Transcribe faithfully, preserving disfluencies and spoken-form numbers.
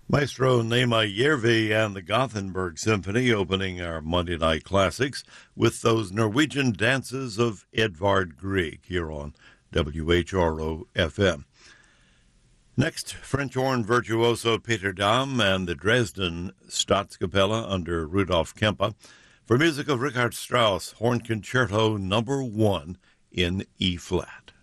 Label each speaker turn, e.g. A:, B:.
A: Maestro Nema Järvi and the Gothenburg Symphony opening our Monday Night Classics with those Norwegian dances of Edvard Grieg here on W H R O F M. Next, French horn virtuoso Peter Dahm and the Dresden Staatskapelle under Rudolf Kempe for music of Richard Strauss, Horn Concerto Number One in E-flat.